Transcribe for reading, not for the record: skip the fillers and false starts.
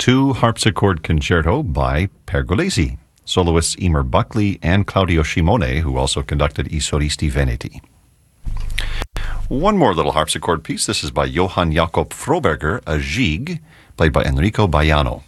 2 harpsichord concerto by Pergolesi, soloists Emer Buckley and Claudio Scimone, who also conducted I Solisti Veneti. One more little harpsichord piece. This is by Johann Jakob Froberger, a Gigue, played by Enrico Baiano.